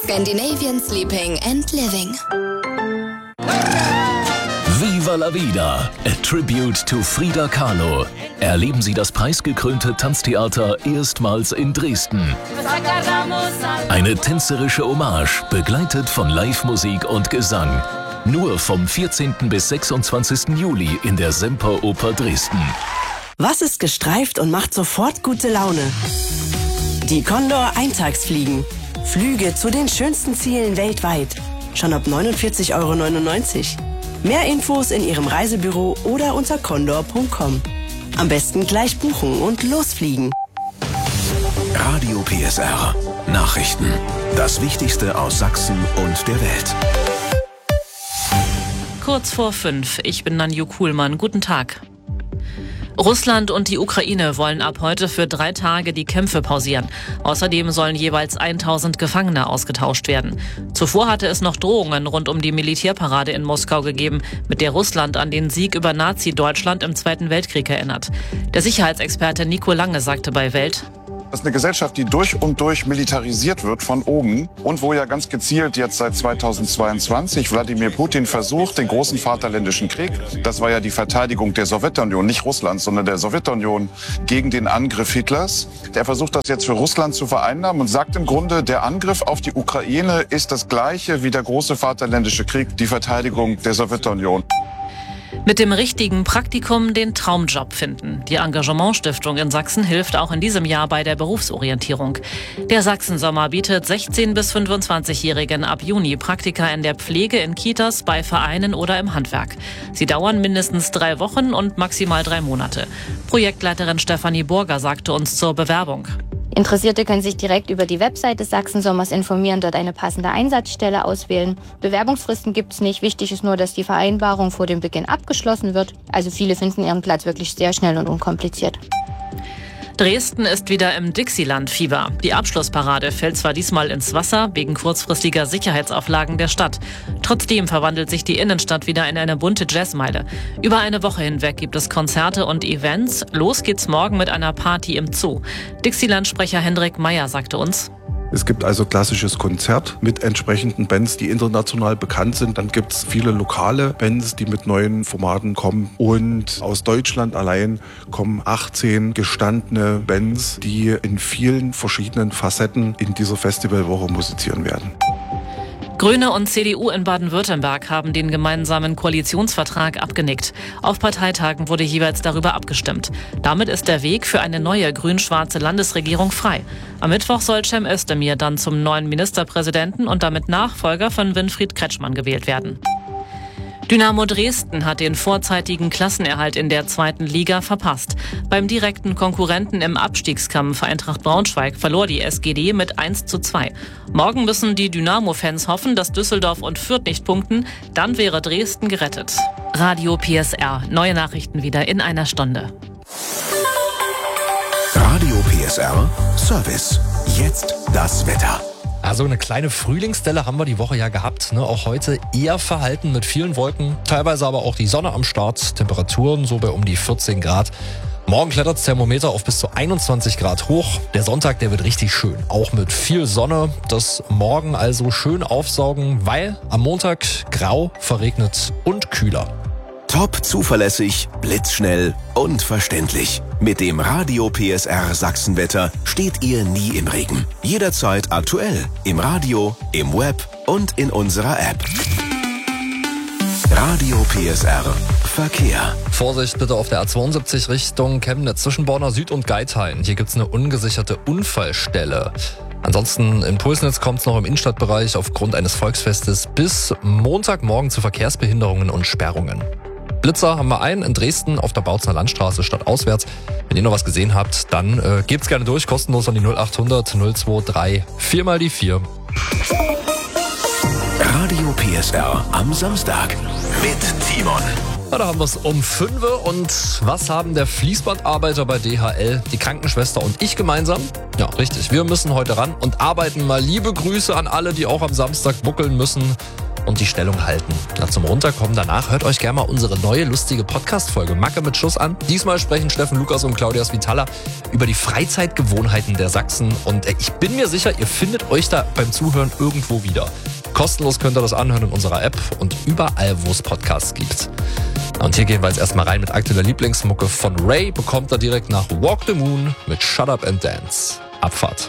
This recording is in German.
Scandinavian Sleeping and Living. Viva la Vida, a tribute to Frida Kahlo. Erleben Sie das preisgekrönte Tanztheater erstmals in Dresden. Eine tänzerische Hommage, begleitet von Live-Musik und Gesang. Nur vom 14. bis 26. Juli in der Semperoper Dresden. Was ist gestreift und macht sofort gute Laune? Die Condor Eintagsfliegen. Flüge zu den schönsten Zielen weltweit. Schon ab 49,99 €. Mehr Infos in Ihrem Reisebüro oder unter condor.com. Am besten gleich buchen und losfliegen. Radio PSR. Nachrichten. Das Wichtigste aus Sachsen und der Welt. Kurz vor 5. Ich bin Nanju Kuhlmann. Guten Tag. Russland und die Ukraine wollen ab heute für 3 Tage die Kämpfe pausieren. Außerdem sollen jeweils 1000 Gefangene ausgetauscht werden. Zuvor hatte es noch Drohungen rund um die Militärparade in Moskau gegeben, mit der Russland an den Sieg über Nazi-Deutschland im Zweiten Weltkrieg erinnert. Der Sicherheitsexperte Nico Lange sagte bei Welt: Das ist eine Gesellschaft, die durch und durch militarisiert wird von oben und wo ja ganz gezielt jetzt seit 2022 Wladimir Putin versucht, den großen Vaterländischen Krieg, das war ja die Verteidigung der Sowjetunion, nicht Russlands, sondern der Sowjetunion gegen den Angriff Hitlers. Der versucht das jetzt für Russland zu vereinnahmen und sagt im Grunde, der Angriff auf die Ukraine ist das gleiche wie der große Vaterländische Krieg, die Verteidigung der Sowjetunion. Mit dem richtigen Praktikum den Traumjob finden. Die Engagement-Stiftung in Sachsen hilft auch in diesem Jahr bei der Berufsorientierung. Der Sachsensommer bietet 16- bis 25-Jährigen ab Juni Praktika in der Pflege, in Kitas, bei Vereinen oder im Handwerk. Sie dauern mindestens 3 Wochen und maximal 3 Monate. Projektleiterin Stefanie Burger sagte uns zur Bewerbung: Interessierte können sich direkt über die Website des Sachsensommers informieren, dort eine passende Einsatzstelle auswählen. Bewerbungsfristen gibt es nicht. Wichtig ist nur, dass die Vereinbarung vor dem Beginn abgeschlossen wird. Also viele finden ihren Platz wirklich sehr schnell und unkompliziert. Dresden ist wieder im Dixieland-Fieber. Die Abschlussparade fällt zwar diesmal ins Wasser, wegen kurzfristiger Sicherheitsauflagen der Stadt. Trotzdem verwandelt sich die Innenstadt wieder in eine bunte Jazzmeile. Über eine Woche hinweg gibt es Konzerte und Events. Los geht's morgen mit einer Party im Zoo. Dixieland-Sprecher Hendrik Meyer sagte uns: Es gibt also klassisches Konzert mit entsprechenden Bands, die international bekannt sind. Dann gibt es viele lokale Bands, die mit neuen Formaten kommen. Und aus Deutschland allein kommen 18 gestandene Bands, die in vielen verschiedenen Facetten in dieser Festivalwoche musizieren werden. Grüne und CDU in Baden-Württemberg haben den gemeinsamen Koalitionsvertrag abgenickt. Auf Parteitagen wurde jeweils darüber abgestimmt. Damit ist der Weg für eine neue grün-schwarze Landesregierung frei. Am Mittwoch soll Cem Özdemir dann zum neuen Ministerpräsidenten und damit Nachfolger von Winfried Kretschmann gewählt werden. Dynamo Dresden hat den vorzeitigen Klassenerhalt in der 2. Liga verpasst. Beim direkten Konkurrenten im Abstiegskampf Eintracht Braunschweig verlor die SGD mit 1:2. Morgen müssen die Dynamo-Fans hoffen, dass Düsseldorf und Fürth nicht punkten. Dann wäre Dresden gerettet. Radio PSR. Neue Nachrichten wieder in einer Stunde. Radio PSR Service. Jetzt das Wetter. Also eine kleine Frühlingsdelle haben wir die Woche ja gehabt. Ne? Auch heute eher verhalten mit vielen Wolken, teilweise aber auch die Sonne am Start. Temperaturen so bei um die 14 Grad. Morgen klettert das Thermometer auf bis zu 21 Grad hoch. Der Sonntag, der wird richtig schön. Auch mit viel Sonne. Das morgen also schön aufsaugen, weil am Montag grau, verregnet und kühler. Top zuverlässig, blitzschnell und verständlich. Mit dem Radio PSR Sachsenwetter steht ihr nie im Regen. Jederzeit aktuell. Im Radio, im Web und in unserer App. Radio PSR Verkehr. Vorsicht bitte auf der A72 Richtung Chemnitz zwischen Borna Süd und Geithain. Hier gibt's eine ungesicherte Unfallstelle. Ansonsten in Pulsnitz kommt es noch im Innenstadtbereich aufgrund eines Volksfestes bis Montagmorgen zu Verkehrsbehinderungen und Sperrungen. Blitzer haben wir einen in Dresden auf der Bautzner Landstraße stadtauswärts. Wenn ihr noch was gesehen habt, dann gebt's gerne durch, kostenlos an die 0800 023 4x4. Radio PSR am Samstag mit Timon. Ja, da haben wir es um 5 und was haben der Fließbandarbeiter bei DHL, die Krankenschwester und ich gemeinsam? Ja, richtig, wir müssen heute ran und arbeiten mal. Liebe Grüße an alle, die auch am Samstag buckeln müssen. und die Stellung halten. Zum Runterkommen danach hört euch gerne mal unsere neue lustige Podcast-Folge Macke mit Schuss an. Diesmal sprechen Steffen Lukas und Claudia Svitala über die Freizeitgewohnheiten der Sachsen und ich bin mir sicher, ihr findet euch da beim Zuhören irgendwo wieder. Kostenlos könnt ihr das anhören in unserer App und überall, wo es Podcasts gibt. Und hier gehen wir jetzt erstmal rein mit aktueller Lieblingsmucke von Ray. Bekommt er direkt nach Walk the Moon mit Shut Up and Dance. Abfahrt.